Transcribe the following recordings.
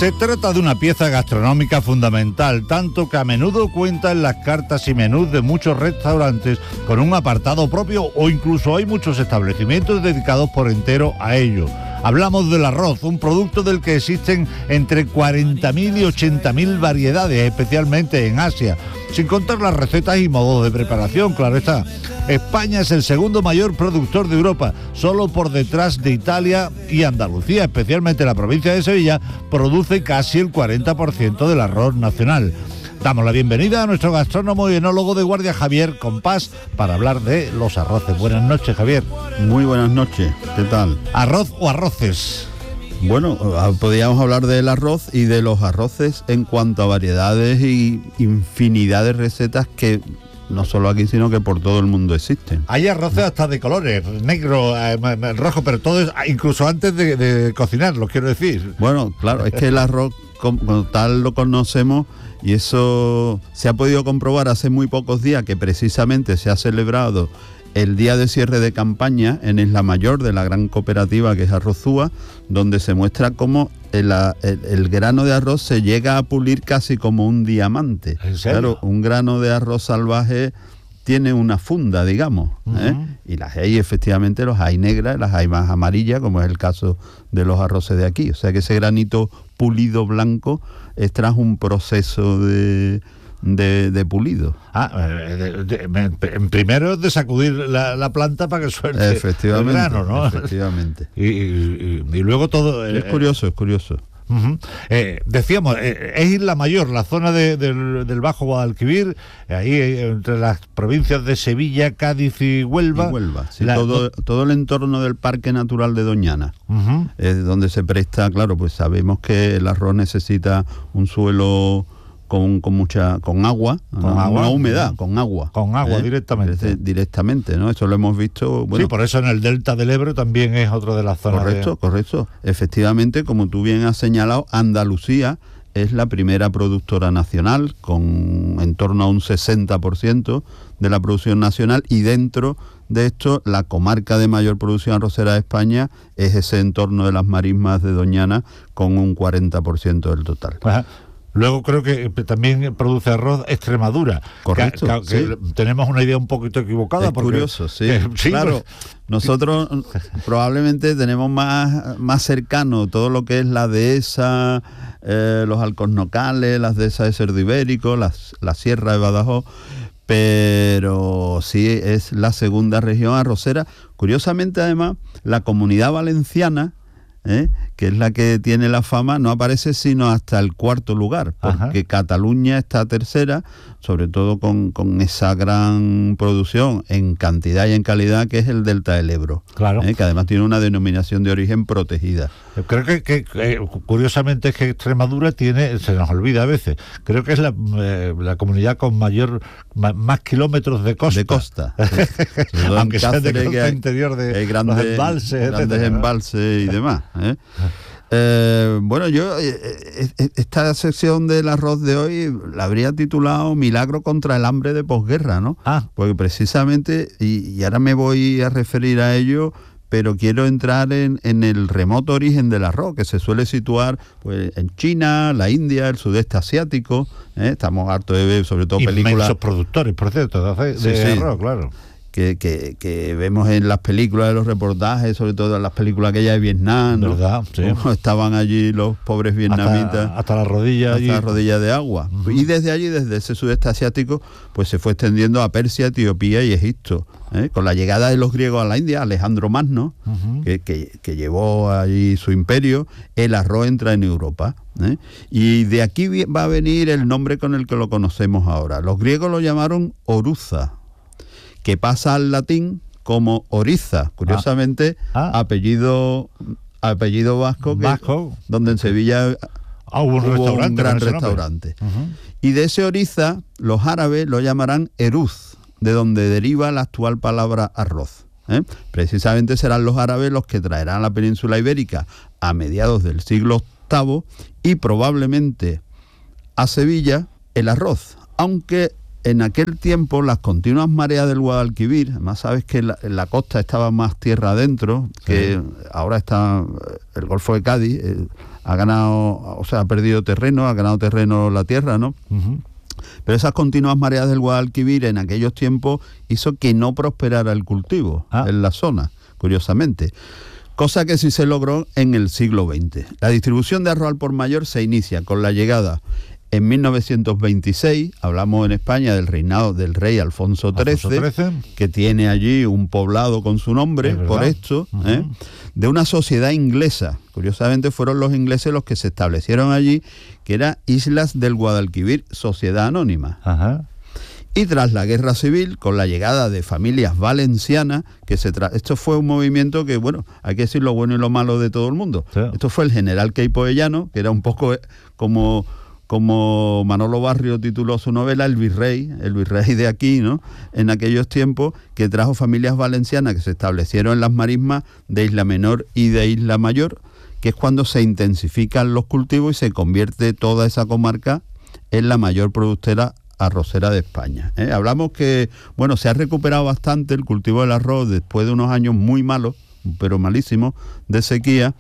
Se trata de una pieza gastronómica fundamental, tanto que a menudo cuenta en las cartas y menús de muchos restaurantes con un apartado propio, o incluso hay muchos establecimientos dedicados por entero a ello. Hablamos del arroz, un producto del que existen entre 40.000 y 80.000 variedades, especialmente en Asia, sin contar las recetas y modos de preparación, claro está. España es el segundo mayor productor de Europa, solo por detrás de Italia y Andalucía, especialmente la provincia de Sevilla, produce casi el 40% del arroz nacional. Damos la bienvenida a nuestro gastrónomo y enólogo de guardia, Javier Compás, para hablar de los arroces. Buenas noches, Javier. Muy buenas noches, ¿qué tal? ¿Arroz o arroces? Bueno, podríamos hablar del arroz y de los arroces en cuanto a variedades y infinidad de recetas que no solo aquí, sino que por todo el mundo existen. Hay arroces hasta de colores, negro, rojo, pero todo es, incluso antes de cocinarlo, quiero decir. Bueno, claro, es que el arroz como tal lo conocemos, y eso se ha podido comprobar hace muy pocos días, que precisamente se ha celebrado el día de cierre de campaña en Isla Mayor de la gran cooperativa que es Arrozúa, donde se muestra cómo el grano de arroz se llega a pulir casi como un diamante. ¿En serio? Claro, un grano de arroz salvaje tiene una funda, digamos, y las hay, efectivamente, los hay negras, las hay más amarillas, como es el caso de los arroces de aquí. O sea que ese granito pulido blanco es tras un proceso de pulido. Primero es de sacudir la planta para que suelte el grano, ¿no? Efectivamente. Y luego todo... Es curioso. Uh-huh. Decíamos, es Isla Mayor, la zona del Bajo Guadalquivir, ahí entre las provincias de Sevilla, Cádiz y Huelva. Sí, todo el entorno del Parque Natural de Doñana, donde se presta, claro, pues sabemos que el arroz necesita un suelo con agua, no humedad, con agua. Con agua directamente. Directamente, ¿no? Eso lo hemos visto. Bueno, sí, por eso en el Delta del Ebro también es otro de las zonas. Correcto. Efectivamente, como tú bien has señalado, Andalucía es la primera productora nacional, con en torno a un 60% de la producción nacional, y dentro de esto, la comarca de mayor producción arrocera de España es ese entorno de las marismas de Doñana, con un 40% del total. Ajá. Luego creo que también produce arroz Extremadura. Correcto. Que tenemos una idea un poquito equivocada. Es curioso, sí. Claro, nosotros probablemente tenemos más cercano todo lo que es la dehesa, los alcornocales, las dehesas de cerdo ibérico, la sierra de Badajoz, pero sí es la segunda región arrocera. Curiosamente, además, la Comunidad Valenciana, que es la que tiene la fama, no aparece sino hasta el cuarto lugar, porque Cataluña está tercera, sobre todo con esa gran producción en cantidad y en calidad que es el Delta del Ebro, claro, que además tiene una denominación de origen protegida. Creo que curiosamente es que Extremadura se nos olvida a veces, creo que es la comunidad con más kilómetros de costa. Sí. Aunque sea de interior de grandes embalses y demás. Bueno, yo esta sección del arroz de hoy la habría titulado Milagro contra el hambre de posguerra, ¿no? Porque precisamente, y ahora me voy a referir a ello, pero quiero entrar en el remoto origen del arroz, que se suele situar pues en China, la India, el sudeste asiático. Estamos hartos de ver, sobre todo, películas... Inmensos productores, por cierto, de arroz, claro. Que vemos en las películas, de los reportajes, sobre todo en las películas aquellas de Vietnam, ¿no? ¿Verdad? Sí. Cómo estaban allí los pobres vietnamitas hasta la rodilla de agua. Y desde allí, desde ese sudeste asiático, pues se fue extendiendo a Persia, Etiopía y Egipto, con la llegada de los griegos a la India, Alejandro Magno, que llevó allí su imperio. El arroz entra en Europa, y de aquí va a venir el nombre con el que lo conocemos ahora. Los griegos lo llamaron oruza, que pasa al latín como oriza, curiosamente, apellido vasco, donde en Sevilla hubo un gran restaurante. Y de ese oriza, los árabes lo llamarán eruz, de donde deriva la actual palabra arroz. Precisamente serán los árabes los que traerán a la península ibérica a mediados del siglo VIII, y probablemente a Sevilla, el arroz, aunque en aquel tiempo las continuas mareas del Guadalquivir, además sabes que en la costa estaba más tierra adentro, que ahora está el Golfo de Cádiz, ha ganado, o sea, ha perdido terreno, ha ganado terreno la tierra, ¿no? Pero esas continuas mareas del Guadalquivir en aquellos tiempos hizo que no prosperara el cultivo en la zona, curiosamente. Cosa que sí se logró en el siglo XX. La distribución de arroz al por mayor se inicia con la llegada en 1926, hablamos en España del reinado del rey Alfonso XIII, que tiene allí un poblado con su nombre, por esto, de una sociedad inglesa. Curiosamente fueron los ingleses los que se establecieron allí, que era Islas del Guadalquivir, Sociedad Anónima. Y tras la Guerra Civil, con la llegada de familias valencianas, esto fue un movimiento que, bueno, hay que decir lo bueno y lo malo de todo el mundo. Sí. Esto fue el general Queipoellano, que era un poco como Manolo Barrio tituló su novela, el virrey de aquí, ¿no? En aquellos tiempos, que trajo familias valencianas que se establecieron en las marismas de Isla Menor y de Isla Mayor, que es cuando se intensifican los cultivos y se convierte toda esa comarca en la mayor productora arrocera de España. Hablamos que, bueno, se ha recuperado bastante el cultivo del arroz después de unos años muy malos, pero malísimos, de sequía,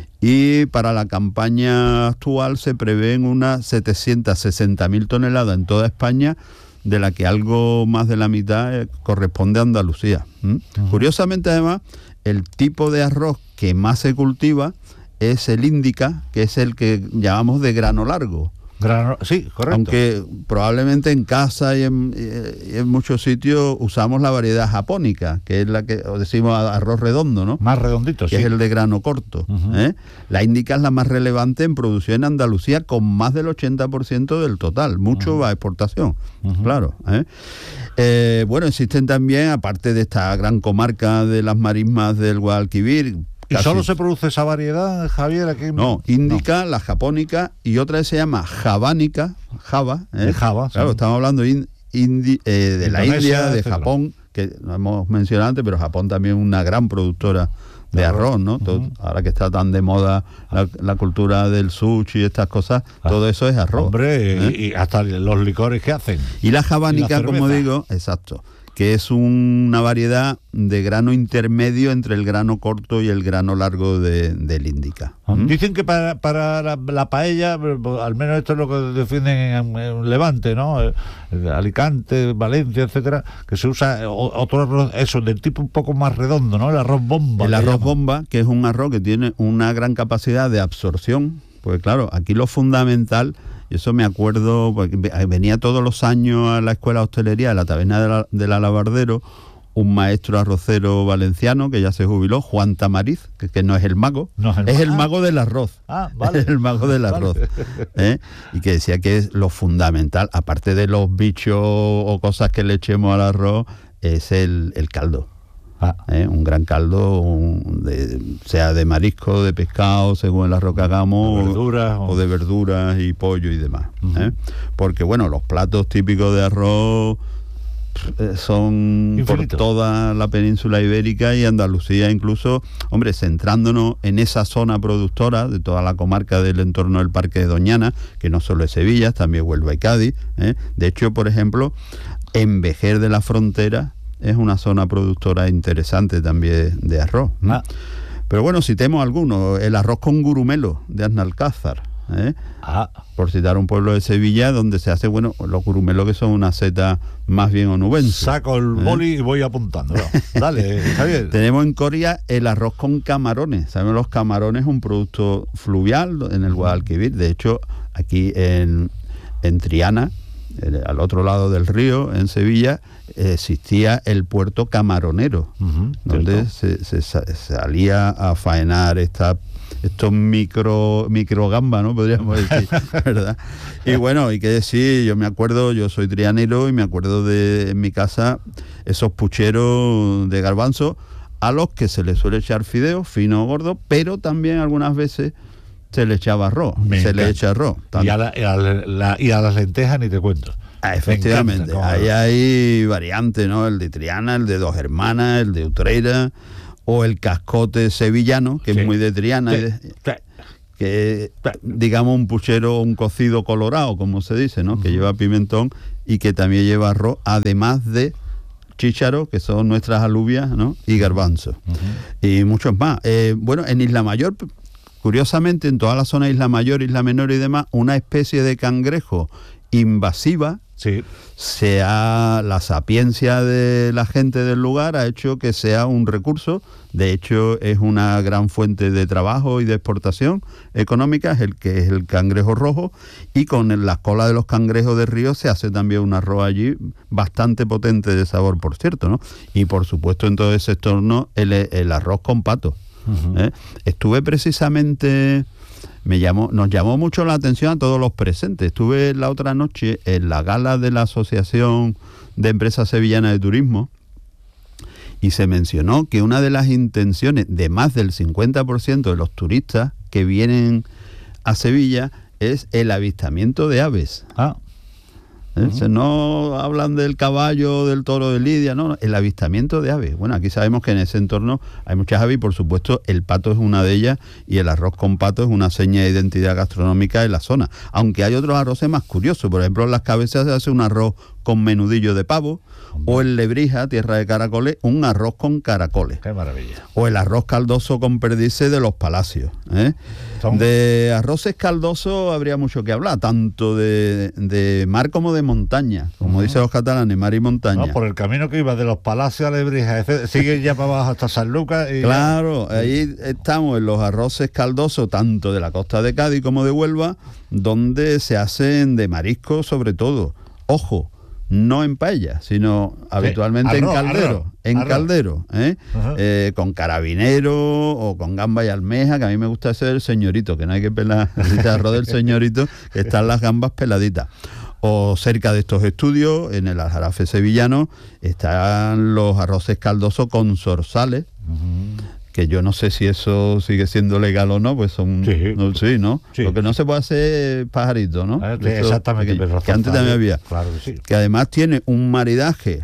y para la campaña actual se prevén unas 760.000 toneladas en toda España, de la que algo más de la mitad corresponde a Andalucía. Curiosamente, además, el tipo de arroz que más se cultiva es el índica, que es el que llamamos de grano largo. Sí, correcto. Aunque probablemente en casa y en muchos sitios usamos la variedad japónica, que es la que decimos arroz redondo, ¿no? Más redondito, que es el de grano corto. La índica es la más relevante en producción en Andalucía, con más del 80% del total. Mucho va a exportación, claro. Bueno, existen también, aparte de esta gran comarca de las marismas del Guadalquivir, ¿y solo se produce esa variedad, Javier? Aquí no, índica, la japónica, y otra que se llama javánica, Java. De Java, claro, sí. Estamos hablando de la India, de etcétera. Japón, que no hemos mencionado antes, pero Japón también es una gran productora de arroz, ¿no? Ahora que está tan de moda la cultura del sushi y estas cosas, todo eso es arroz. Hombre, y hasta los licores que hacen. Y la javánica, como digo, exacto, que es una variedad de grano intermedio entre el grano corto y el grano largo del índica. Dicen que para la paella, al menos esto es lo que defienden en Levante, ¿no? Alicante, Valencia, etcétera, que se usa otro arroz, eso, del tipo un poco más redondo, ¿no? El arroz bomba. El arroz bomba, que es un arroz que tiene una gran capacidad de absorción, pues claro, aquí lo fundamental, y eso me acuerdo, porque venía todos los años a la escuela de hostelería de la taberna del Alabardero, un maestro arrocero valenciano que ya se jubiló, Juan Tamariz, que no es el mago, es el mago del arroz. Vale. Es el mago del arroz. Y que decía que es lo fundamental, aparte de los bichos o cosas que le echemos al arroz, es el caldo. Un gran caldo, sea de marisco, de pescado, según el arroz que hagamos, o de verduras y pollo y demás. Porque bueno, los platos típicos de arroz son infinito por toda la península ibérica y Andalucía, incluso, hombre, centrándonos en esa zona productora de toda la comarca del entorno del Parque de Doñana, que no solo es Sevilla, también Huelva y Cádiz. De hecho, por ejemplo, en Vejer de la Frontera es una zona productora interesante también de arroz. Pero bueno, citemos algunos. El arroz con gurumelo de Aznalcázar, por citar un pueblo de Sevilla donde se hace, bueno, los gurumelos, que son una seta más bien onubense. Saco el boli y voy apuntando. Dale, Javier. Tenemos en Coria el arroz con camarones. Sabemos, los camarones, un producto fluvial en el Guadalquivir. De hecho, aquí en Triana, al otro lado del río, en Sevilla, existía el puerto camaronero, donde se salía a faenar estos micro gambas, ¿no? Podríamos decir, ¿verdad? Y bueno, hay que decir, yo me acuerdo, yo soy trianero y me acuerdo de, en mi casa, esos pucheros de garbanzo a los que se les suele echar fideo, fino o gordo, pero también algunas veces se le echaba arroz, se le echa arroz. Y a las lentejas ni te cuento. Efectivamente, ahí hay variantes, ¿no? El de Triana, el de Dos Hermanas, el de Utrera, o el cascote sevillano, que es muy de Triana, que digamos un puchero, un cocido colorado, como se dice, ¿no? Que lleva pimentón y que también lleva arroz, además de chícharo, que son nuestras alubias, ¿no? Y garbanzos. Y muchos más. Bueno, en Isla Mayor, curiosamente en toda la zona Isla Mayor, Isla Menor y demás, una especie de cangrejo invasiva. Sí. La sapiencia de la gente del lugar ha hecho que sea un recurso. De hecho, es una gran fuente de trabajo y de exportación económica, es el cangrejo rojo, y con las colas de los cangrejos de río se hace también un arroz allí bastante potente de sabor, por cierto, ¿no? Y por supuesto en todo ese entorno el arroz con pato. Uh-huh. Estuve precisamente... Nos llamó mucho la atención a todos los presentes. Estuve la otra noche en la gala de la Asociación de Empresas Sevillanas de Turismo y se mencionó que una de las intenciones de más del 50% de los turistas que vienen a Sevilla es el avistamiento de aves. No hablan del caballo, del toro de Lidia, no, el avistamiento de aves. Bueno, aquí sabemos que en ese entorno hay muchas aves y por supuesto el pato es una de ellas y el arroz con pato es una seña de identidad gastronómica en la zona. Aunque hay otros arroces más curiosos, por ejemplo en Las Cabezas se hace un arroz con menudillo de pavo, o en Lebrija, tierra de caracoles, un arroz con caracoles. ¡Qué maravilla! O el arroz caldoso con perdices de los Palacios. De arroces caldosos habría mucho que hablar, tanto de mar como de montaña, como dicen los catalanes, mar y montaña. No, por el camino que iba de los Palacios a Lebrija, sigue ya para abajo hasta San Lucas. Claro, ahí estamos en los arroces caldosos, tanto de la costa de Cádiz como de Huelva, donde se hacen de marisco sobre todo. Ojo, no en paella, sino habitualmente en caldero, con carabinero o con gamba y almeja, que a mí me gusta hacer el señorito, que no hay que pelar el arroz del señorito, que están las gambas peladitas. O cerca de estos estudios, en el Aljarafe sevillano, están los arroces caldosos con zorzales, que yo no sé si eso sigue siendo legal o no, pues son... Sí. Lo que no se puede hacer es pajarito, ¿no? Exactamente. Que antes también había. Claro que sí. Que además tiene un maridaje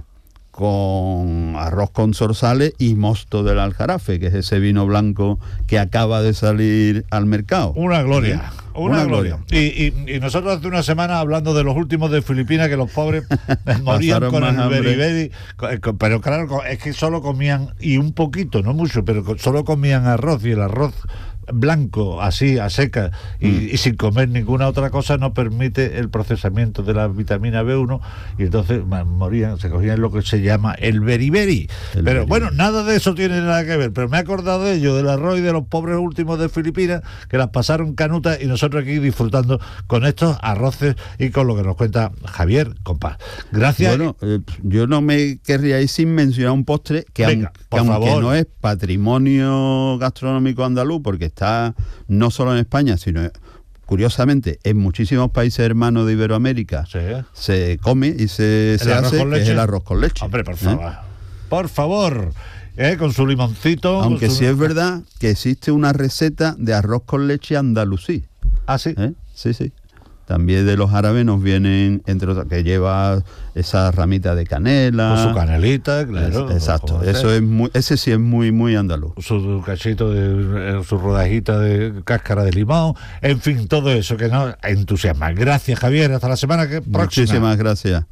con arroz con zorzales y mosto del Aljarafe, que es ese vino blanco que acaba de salir al mercado. Una gloria. Una gloria. Y nosotros hace una semana hablando de los últimos de Filipinas, que los pobres morían con el beriberi, pero claro, es que solo comían, y un poquito, no mucho, pero solo comían arroz, y el arroz blanco, así, a seca, y sin comer ninguna otra cosa, no permite el procesamiento de la vitamina B1, y entonces morían, se cogían lo que se llama el beriberi. Pero bueno, nada de eso tiene nada que ver, pero me he acordado de ello, del arroz y de los pobres últimos de Filipinas, que las pasaron canutas, y nosotros aquí disfrutando con estos arroces y con lo que nos cuenta Javier, compa. Gracias. Bueno, yo no me querría ir sin mencionar un postre que, venga, aunque no es patrimonio gastronómico andaluz, porque está no solo en España, sino curiosamente en muchísimos países hermanos de Iberoamérica, se come y se hace, que es el arroz con leche. Hombre, por favor. Por favor. Con su limoncito. Aunque sí es verdad que existe una receta de arroz con leche andalusí. ¿Ah, sí? Sí. También de los árabes nos vienen, entre otras, que lleva esa ramita de canela. Con su canelita, claro. Exacto, ese sí es muy, muy andaluz. Su cachito, su rodajita de cáscara de limón, en fin, todo eso que nos entusiasma. Gracias, Javier, hasta la semana próxima. Muchísimas gracias.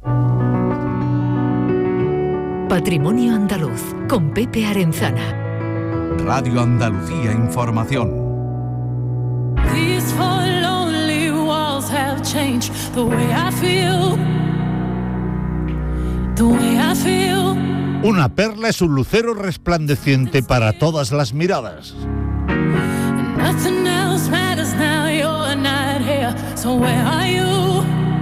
Patrimonio Andaluz, con Pepe Arenzana. Radio Andalucía Información. Change the way I feel, the way I feel. Una perla es un lucero resplandeciente para todas las miradas. Nothing else matters now, you're not here, so where are you?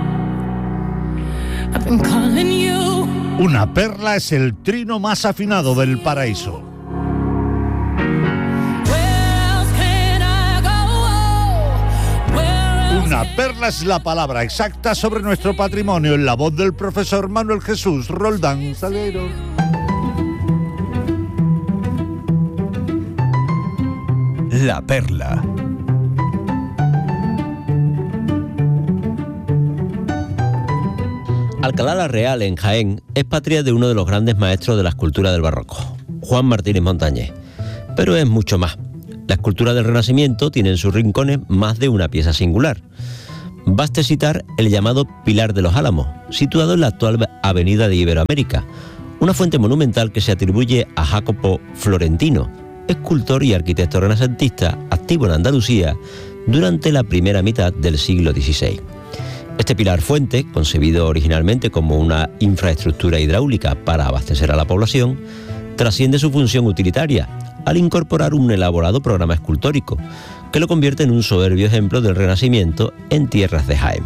I've been calling you. Una perla es el trino más afinado del paraíso. Una perla es la palabra exacta sobre nuestro patrimonio, en la voz del profesor Manuel Jesús Roldán Salgueiro. La perla. Alcalá la Real, en Jaén, es patria de uno de los grandes maestros de la escultura del barroco, Juan Martínez Montañés. Pero es mucho más. La escultura del Renacimiento tiene en sus rincones más de una pieza singular. Baste citar el llamado Pilar de los Álamos, situado en la actual avenida de Iberoamérica, una fuente monumental que se atribuye a Jacopo Florentino, escultor y arquitecto renacentista activo en Andalucía durante la primera mitad del siglo XVI. Este pilar fuente, concebido originalmente como una infraestructura hidráulica para abastecer a la población, trasciende su función utilitaria al incorporar un elaborado programa escultórico que lo convierte en un soberbio ejemplo del Renacimiento en tierras de Jaén.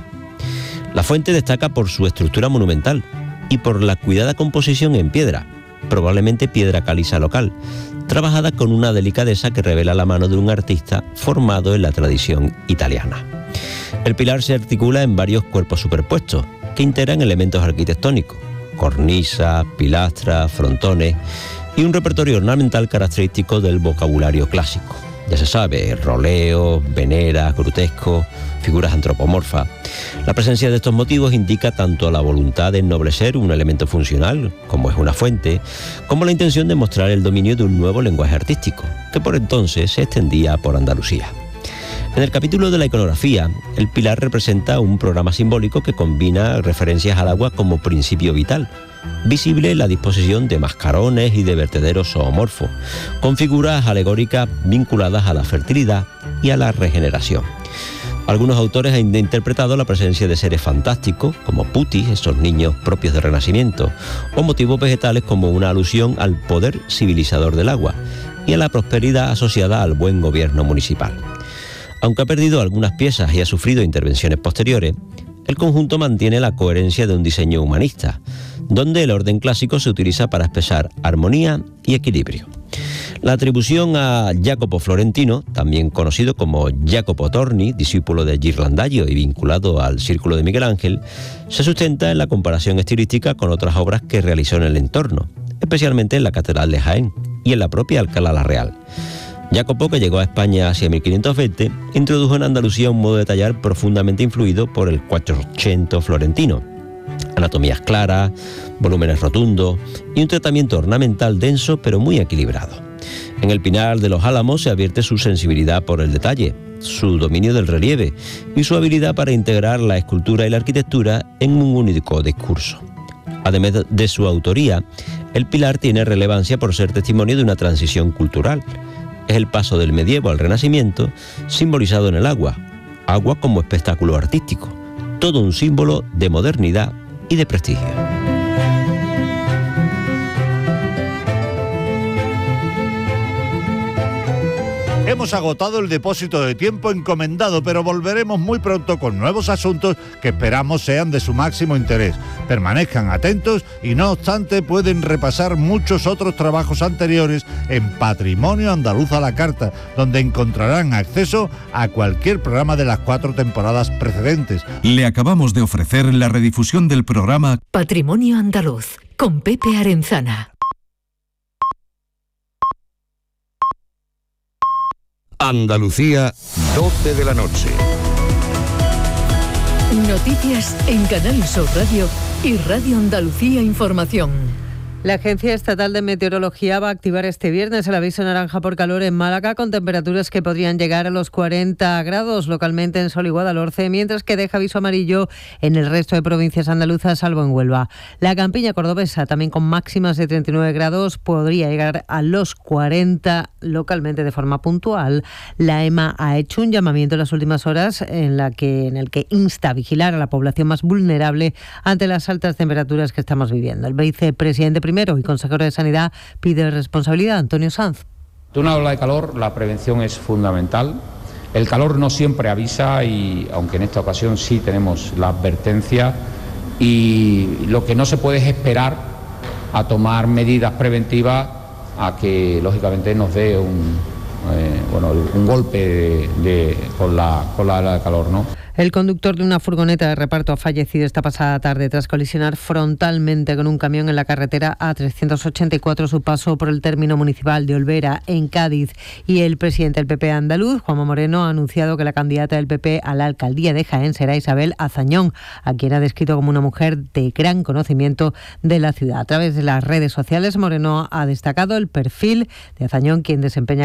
La fuente destaca por su estructura monumental y por la cuidada composición en piedra, probablemente piedra caliza local, trabajada con una delicadeza que revela la mano de un artista formado en la tradición italiana. El pilar se articula en varios cuerpos superpuestos que integran elementos arquitectónicos, cornisa, pilastras, frontones y un repertorio ornamental característico del vocabulario clásico. Ya se sabe, roleos, veneras, grutescos, figuras antropomorfas. La presencia de estos motivos indica tanto la voluntad de ennoblecer un elemento funcional, como es una fuente, como la intención de mostrar el dominio de un nuevo lenguaje artístico, que por entonces se extendía por Andalucía. En el capítulo de la iconografía, el pilar representa un programa simbólico que combina referencias al agua como principio vital, visible en la disposición de mascarones y de vertederos zoomorfos, con figuras alegóricas vinculadas a la fertilidad y a la regeneración. Algunos autores han interpretado la presencia de seres fantásticos, como putis, esos niños propios del Renacimiento, o motivos vegetales como una alusión al poder civilizador del agua y a la prosperidad asociada al buen gobierno municipal. Aunque ha perdido algunas piezas y ha sufrido intervenciones posteriores, el conjunto mantiene la coherencia de un diseño humanista, donde el orden clásico se utiliza para expresar armonía y equilibrio. La atribución a Jacopo Florentino, también conocido como Jacopo Torni, discípulo de Ghirlandaio y vinculado al Círculo de Miguel Ángel, se sustenta en la comparación estilística con otras obras que realizó en el entorno, especialmente en la Catedral de Jaén y en la propia Alcalá la Real. Jacopo, que llegó a España hacia 1520, introdujo en Andalucía un modo de tallar profundamente influido por el Quattrocento florentino. Anatomías claras, volúmenes rotundos y un tratamiento ornamental denso pero muy equilibrado. En el Pinar de los Álamos se advierte su sensibilidad por el detalle, su dominio del relieve y su habilidad para integrar la escultura y la arquitectura en un único discurso. Además de su autoría, el pilar tiene relevancia por ser testimonio de una transición cultural. Es el paso del medievo al Renacimiento, simbolizado en el agua como espectáculo artístico, todo un símbolo de modernidad y de prestigio. Hemos agotado el depósito de tiempo encomendado, pero volveremos muy pronto con nuevos asuntos que esperamos sean de su máximo interés. Permanezcan atentos y no obstante pueden repasar muchos otros trabajos anteriores en Patrimonio Andaluz a la Carta, donde encontrarán acceso a cualquier programa de las 4 temporadas precedentes. Le acabamos de ofrecer la redifusión del programa Patrimonio Andaluz, con Pepe Arenzana. Andalucía, 12 de la noche. Noticias en Canal Sur Radio y Radio Andalucía Información. La Agencia Estatal de Meteorología va a activar este viernes el aviso naranja por calor en Málaga, con temperaturas que podrían llegar a los 40 grados localmente en Sol y Guadalhorce, mientras que deja aviso amarillo en el resto de provincias andaluzas, salvo en Huelva. La campiña cordobesa, también con máximas de 39 grados, podría llegar a los 40 localmente de forma puntual. La EMA ha hecho un llamamiento en las últimas horas en el que insta a vigilar a la población más vulnerable ante las altas temperaturas que estamos viviendo. El vicepresidente primero y consejero de Sanidad pide responsabilidad. Antonio Sanz. De una ola de calor, la prevención es fundamental. El calor no siempre avisa, y aunque en esta ocasión sí tenemos la advertencia, y lo que no se puede es esperar a tomar medidas preventivas a que lógicamente nos dé un golpe con la ola de calor, ¿no? El conductor de una furgoneta de reparto ha fallecido esta pasada tarde tras colisionar frontalmente con un camión en la carretera A384 a su paso por el término municipal de Olvera, en Cádiz. Y el presidente del PP andaluz, Juanma Moreno, ha anunciado que la candidata del PP a la alcaldía de Jaén será Isabel Azañón, a quien ha descrito como una mujer de gran conocimiento de la ciudad. A través de las redes sociales, Moreno ha destacado el perfil de Azañón, quien desempeña actualmente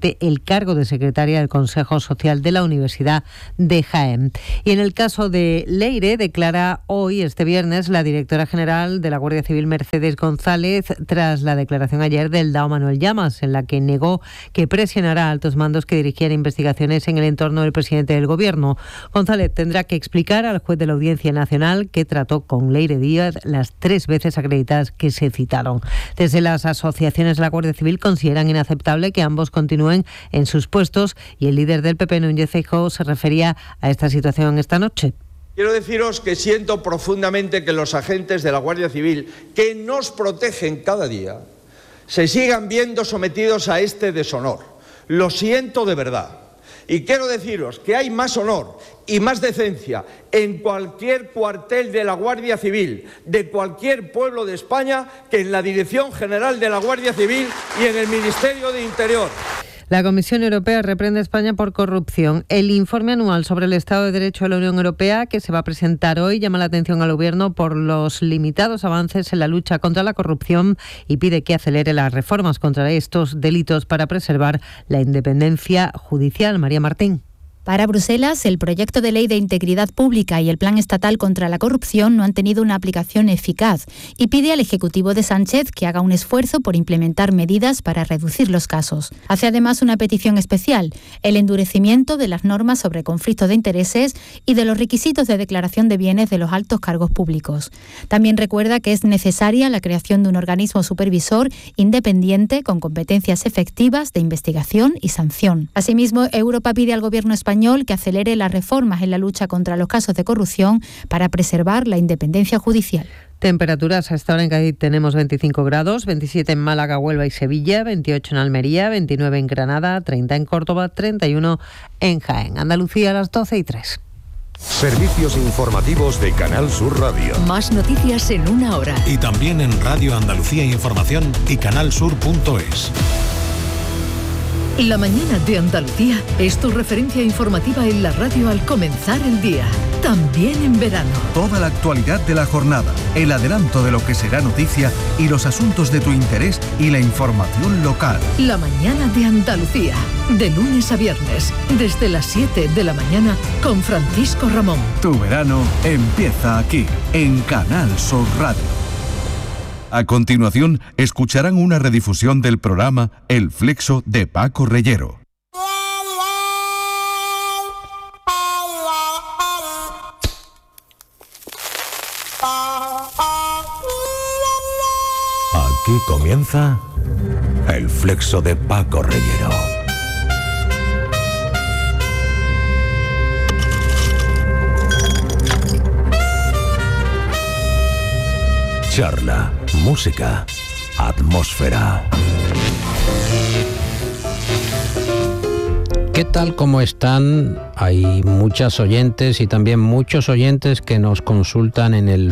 actualmente el cargo de secretaria del Consejo Social de la Universidad de Jaén. Y en el caso de Leire, declara hoy, este viernes, la directora general de la Guardia Civil, Mercedes González, tras la declaración ayer del DAO Manuel Llamas, en la que negó que presionará a altos mandos que dirigían investigaciones en el entorno del presidente del Gobierno. González tendrá que explicar al juez de la Audiencia Nacional que trató con Leire Díaz las 3 veces acreditadas que se citaron. Desde las asociaciones de la Guardia Civil consideran inaceptable que ambos continúen en sus puestos y el líder del PP, Núñez Feijóo, se refería a esta situación esta noche. Quiero deciros que siento profundamente que los agentes de la Guardia Civil, que nos protegen cada día, se sigan viendo sometidos a este deshonor. Lo siento de verdad. Y quiero deciros que hay más honor y más decencia en cualquier cuartel de la Guardia Civil, de cualquier pueblo de España, que en la Dirección General de la Guardia Civil y en el Ministerio de Interior. La Comisión Europea reprende a España por corrupción. El informe anual sobre el Estado de Derecho de la Unión Europea, que se va a presentar hoy, llama la atención al Gobierno por los limitados avances en la lucha contra la corrupción y pide que acelere las reformas contra estos delitos para preservar la independencia judicial. María Martín. Para Bruselas, el proyecto de ley de integridad pública y el plan estatal contra la corrupción no han tenido una aplicación eficaz y pide al Ejecutivo de Sánchez que haga un esfuerzo por implementar medidas para reducir los casos. Hace además una petición especial, el endurecimiento de las normas sobre conflictos de intereses y de los requisitos de declaración de bienes de los altos cargos públicos. También recuerda que es necesaria la creación de un organismo supervisor independiente con competencias efectivas de investigación y sanción. Asimismo, Europa pide al Gobierno español que acelere las reformas en la lucha contra los casos de corrupción para preservar la independencia judicial. Temperaturas a esta hora en Cádiz tenemos 25 grados, 27 en Málaga, Huelva y Sevilla, 28 en Almería, 29 en Granada, 30 en Córdoba, 31 en Jaén. Andalucía a las 12:03. Servicios informativos de Canal Sur Radio. Más noticias en una hora. Y también en Radio Andalucía Información y canalsur.es. La mañana de Andalucía es tu referencia informativa en la radio al comenzar el día, también en verano. Toda la actualidad de la jornada, el adelanto de lo que será noticia y los asuntos de tu interés y la información local. La mañana de Andalucía, de lunes a viernes, desde las 7 de la mañana con Francisco Ramón. Tu verano empieza aquí, en Canal Sur Radio. A continuación, escucharán una redifusión del programa El Flexo de Paco Reyero. Aquí comienza El Flexo de Paco Reyero. Charla, música, atmósfera. ¿Qué tal? ¿Cómo están? Hay muchas oyentes y también muchos oyentes que nos consultan en el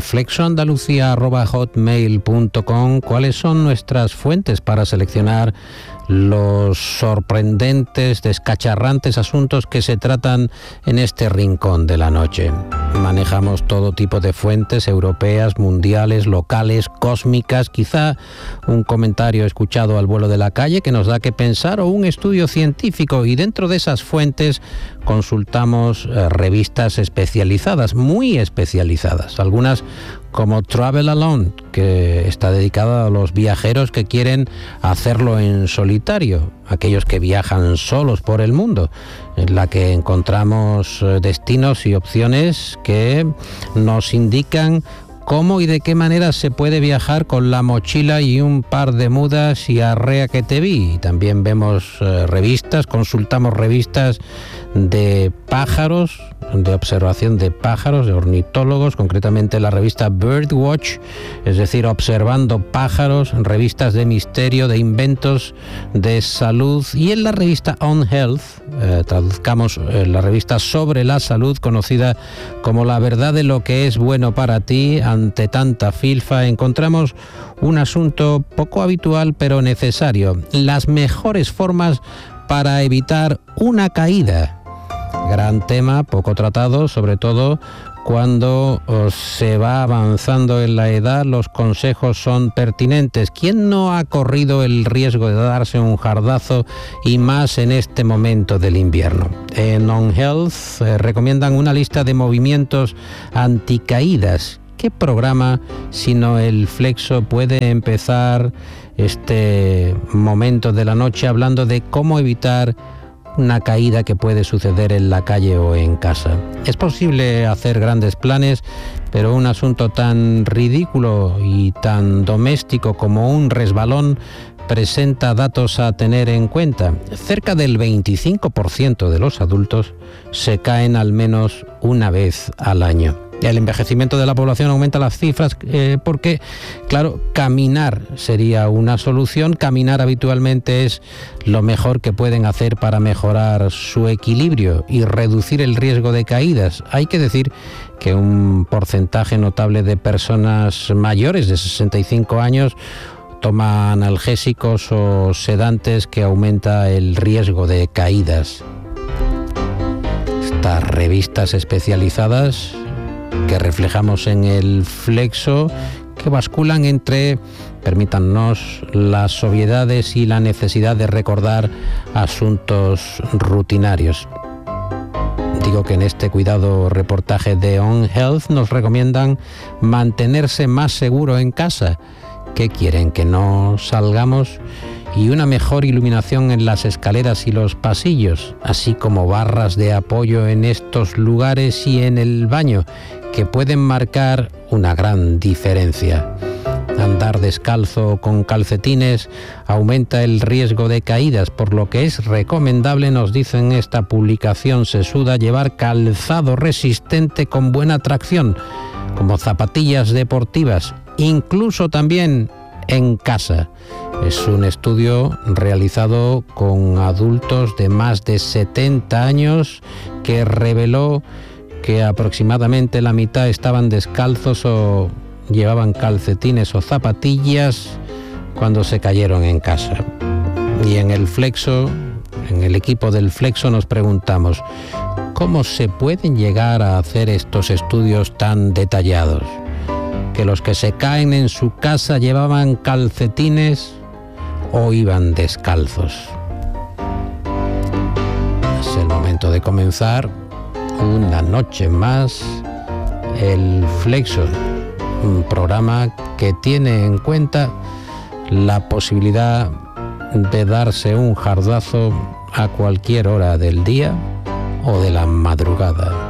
flexoandalucía@hotmail.com cuáles son nuestras fuentes para seleccionar los sorprendentes, descacharrantes asuntos que se tratan en este rincón de la noche. Manejamos todo tipo de fuentes europeas, mundiales, locales, cósmicas, quizá un comentario escuchado al vuelo de la calle que nos da que pensar o un estudio científico, y dentro de esas fuentes consultamos revistas especializadas, muy especializadas, algunas como Travel Alone, que está dedicada a los viajeros que quieren hacerlo en solitario, aquellos que viajan solos por el mundo, en la que encontramos destinos y opciones que nos indican cómo y de qué manera se puede viajar con la mochila y un par de mudas y arrea que te vi. También vemos revistas, consultamos revistas de pájaros, de observación de pájaros, de ornitólogos, concretamente la revista Birdwatch, es decir, observando pájaros, revistas de misterio, de inventos, de salud, y en la revista On Health, traduzcamos la revista sobre la salud, conocida como La verdad de lo que es bueno para ti. Ante tanta filfa encontramos un asunto poco habitual pero necesario: las mejores formas para evitar una caída. Gran tema, poco tratado, sobre todo cuando se va avanzando en la edad, los consejos son pertinentes. ¿Quién no ha corrido el riesgo de darse un jardazo y más en este momento del invierno? En On Health recomiendan una lista de movimientos anticaídas. ¿Qué programa, sino el Flexo, puede empezar este momento de la noche hablando de cómo evitar una caída que puede suceder en la calle o en casa? Es posible hacer grandes planes, pero un asunto tan ridículo y tan doméstico como un resbalón presenta datos a tener en cuenta. Cerca del 25% de los adultos se caen al menos una vez al año. El envejecimiento de la población aumenta las cifras porque, claro, caminar sería una solución. Caminar habitualmente es lo mejor que pueden hacer para mejorar su equilibrio y reducir el riesgo de caídas. Hay que decir que un porcentaje notable de personas mayores de 65 años toma analgésicos o sedantes que aumenta el riesgo de caídas. Estas revistas especializadas que reflejamos en el Flexo, que basculan entre, permítannos, las obviedades y la necesidad de recordar asuntos rutinarios. Digo que en este cuidado reportaje de On Health nos recomiendan mantenerse más seguro en casa. ¿Qué quieren? ¿Que no salgamos? Y una mejor iluminación en las escaleras y los pasillos, así como barras de apoyo en estos lugares y en el baño, que pueden marcar una gran diferencia. Andar descalzo o con calcetines aumenta el riesgo de caídas, por lo que es recomendable, nos dice en esta publicación sesuda, llevar calzado resistente con buena tracción, como zapatillas deportivas, incluso también en casa. Es un estudio realizado con adultos de más de 70 años que reveló que aproximadamente la mitad estaban descalzos o llevaban calcetines o zapatillas cuando se cayeron en casa. Y en el Flexo, en el equipo del Flexo, nos preguntamos, ¿cómo se pueden llegar a hacer estos estudios tan detallados? ¿Que los que se caen en su casa llevaban calcetines o iban descalzos? Es el momento de comenzar una noche más el Flexo, un programa que tiene en cuenta la posibilidad de darse un jardazo a cualquier hora del día o de la madrugada.